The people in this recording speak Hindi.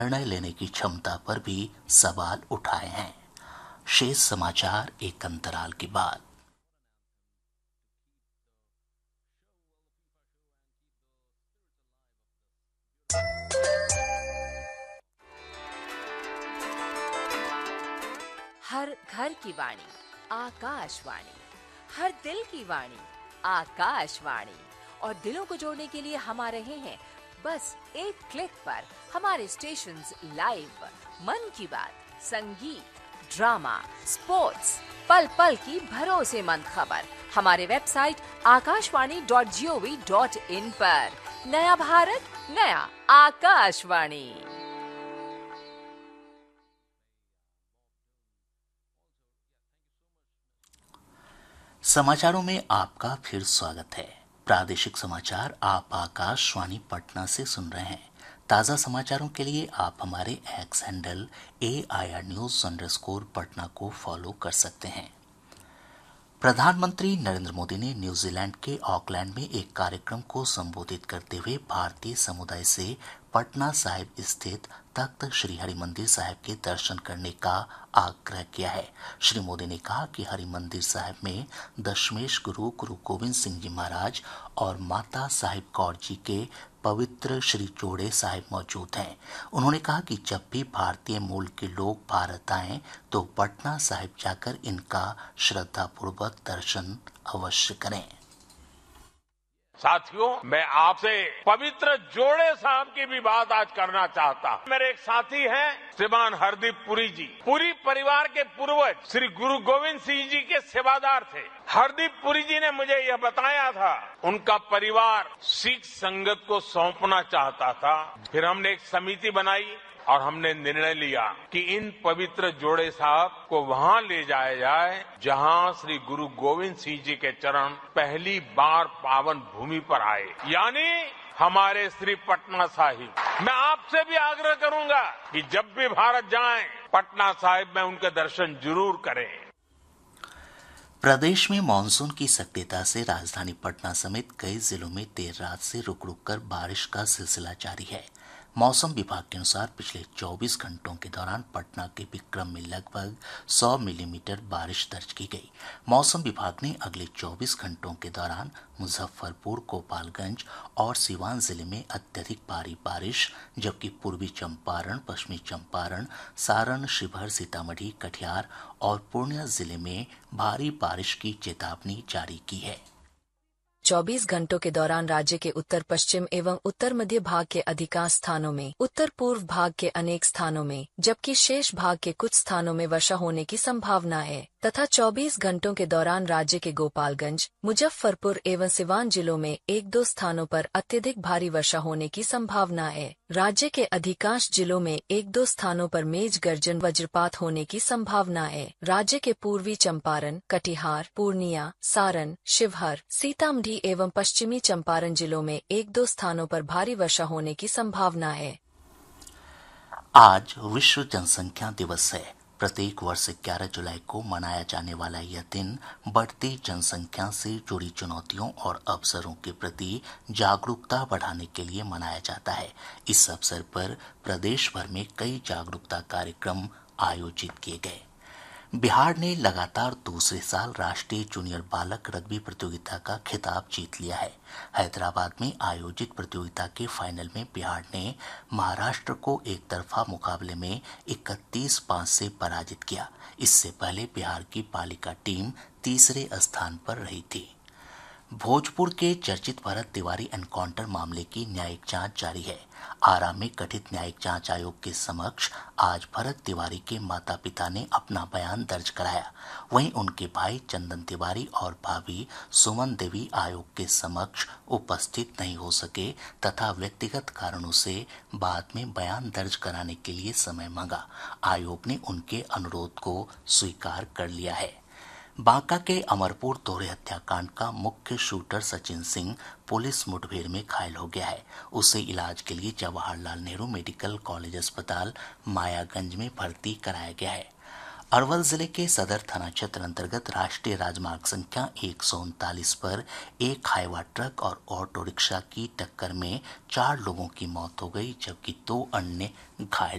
निर्णय लेने की क्षमता पर भी सवाल उठाए हैं। शेष समाचार एक अंतराल के बाद। हर घर की वाणी आकाशवाणी, हर दिल की वाणी आकाशवाणी। और दिलों को जोड़ने के लिए हम आ रहे हैं बस एक क्लिक पर। हमारे स्टेशंस लाइव, मन की बात, संगीत, ड्रामा, स्पोर्ट्स, पल पल की भरोसेमंद खबर हमारे वेबसाइट akashwani.gov.in पर। नया भारत, नया आकाशवाणी। समाचारों में आपका फिर स्वागत है। प्रादेशिक समाचार आप आकाशवाणी पटना से सुन रहे हैं। ताज़ा समाचारों के लिए आप हमारे एक्स हैंडल AIR_News_ पटना को फॉलो कर सकते हैं। प्रधानमंत्री नरेंद्र मोदी ने न्यूजीलैंड के ऑकलैंड में एक कार्यक्रम को संबोधित करते हुए भारतीय समुदाय से पटना साहिब स्थित तख्त श्री हरिमंदिर साहिब के दर्शन करने का आग्रह किया है। श्री मोदी ने कहा कि हरिमंदिर साहिब में दशमेश गुरु गोविंद सिंह जी महाराज और माता साहिब कौर जी के पवित्र श्री जोड़े साहिब मौजूद हैं। उन्होंने कहा कि जब भी भारतीय मूल के लोग भारत आएं तो पटना साहिब जाकर इनका श्रद्धापूर्वक दर्शन अवश्य करें। साथियों, मैं आपसे पवित्र जोड़े साहब की भी बात आज करना चाहता हूं। मेरे एक साथी हैं श्रीमान हरदीप पुरी जी। पूरी परिवार के पूर्वज श्री गुरु गोविंद सिंह जी के सेवादार थे। हरदीप पुरी जी ने मुझे यह बताया था, उनका परिवार सिख संगत को सौंपना चाहता था। फिर हमने एक समिति बनाई और हमने निर्णय लिया कि इन पवित्र जोड़े साहब को वहां ले जाया जाए जहां श्री गुरु गोविंद सिंह जी के चरण पहली बार पावन भूमि पर आए, यानी हमारे श्री पटना साहिब। मैं आपसे भी आग्रह करूंगा कि जब भी भारत जाएं, पटना साहिब में उनके दर्शन जरूर करें। प्रदेश में मानसून की सक्रियता से राजधानी पटना समेत कई जिलों में देर रात से रुक रुक कर बारिश का सिलसिला जारी है। मौसम विभाग के अनुसार पिछले 24 घंटों के दौरान पटना के विक्रम में लगभग 100 मिलीमीटर बारिश दर्ज की गई। मौसम विभाग ने अगले 24 घंटों के दौरान मुजफ्फरपुर, गोपालगंज और सीवान जिले में अत्यधिक भारी बारिश, जबकि पूर्वी चंपारण, पश्चिमी चंपारण, सारण, शिवहर, सीतामढ़ी, कटिहार और पूर्णिया जिले में भारी बारिश की चेतावनी जारी की है। 24 घंटों के दौरान राज्य के उत्तर पश्चिम एवं उत्तर मध्य भाग के अधिकांश स्थानों में, उत्तर पूर्व भाग के अनेक स्थानों में, जबकि शेष भाग के कुछ स्थानों में वर्षा होने की संभावना है तथा 24 घंटों के दौरान राज्य के गोपालगंज, मुजफ्फरपुर एवं सिवान जिलों में 1-2 स्थानों पर अत्यधिक भारी वर्षा होने की संभावना है। राज्य के अधिकांश जिलों में 1-2 स्थानों पर मेघ गर्जन वज्रपात होने की संभावना है। राज्य के पूर्वी चंपारण, कटिहार, पूर्णिया, सारण, शिवहर, सीतामढ़ी एवं पश्चिमी चंपारण जिलों में 1-2 स्थानों पर भारी वर्षा होने की संभावना है। आज विश्व जनसंख्या दिवस है। प्रत्येक वर्ष 11 जुलाई को मनाया जाने वाला यह दिन बढ़ती जनसंख्या से जुड़ी चुनौतियों और अवसरों के प्रति जागरूकता बढ़ाने के लिए मनाया जाता है। इस अवसर पर प्रदेश भर में कई जागरूकता कार्यक्रम आयोजित किए गए। बिहार ने लगातार दूसरे साल राष्ट्रीय जूनियर बालक रग्बी प्रतियोगिता का खिताब जीत लिया है। हैदराबाद में आयोजित प्रतियोगिता के फाइनल में बिहार ने महाराष्ट्र को एक तरफा मुकाबले में 31-5 से पराजित किया। इससे पहले बिहार की बालिका टीम तीसरे स्थान पर रही थी। भोजपुर के चर्चित भरत तिवारी एनकाउंटर मामले की न्यायिक जांच जारी है। आरा में गठित न्यायिक जांच आयोग के समक्ष आज भरत तिवारी के माता पिता ने अपना बयान दर्ज कराया। वहीं उनके भाई चंदन तिवारी और भाभी सुमन देवी आयोग के समक्ष उपस्थित नहीं हो सके तथा व्यक्तिगत कारणों से बाद में बयान दर्ज कराने के लिए समय मांगा। आयोग ने उनके अनुरोध को स्वीकार कर लिया है। बांका के अमरपुर दोहरे हत्याकांड का मुख्य शूटर सचिन सिंह पुलिस मुठभेड़ में घायल हो गया है। उसे इलाज के लिए जवाहरलाल नेहरू मेडिकल कॉलेज अस्पताल मायागंज में भर्ती कराया गया है। अरवल जिले के सदर थाना क्षेत्र अंतर्गत राष्ट्रीय राजमार्ग संख्या 139 पर एक हाईवा ट्रक और ऑटो रिक्शा की टक्कर में 4 लोगों की मौत हो गई, जबकि 2 अन्य घायल